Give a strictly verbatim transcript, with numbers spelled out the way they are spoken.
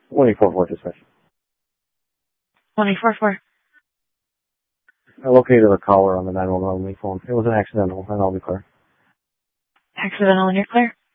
one eight four four dispatch. one eight four four. I located a caller on the nine one one phone. It was an accidental, and I'll be clear. Accidental and you're clear?